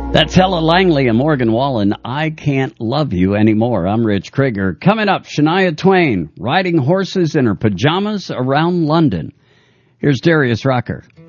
That's Ella Langley and Morgan Wallen. I Can't Love You Anymore. I'm Rich Krieger. Coming up, Shania Twain riding horses in her pajamas around London. Here's Darius Rucker.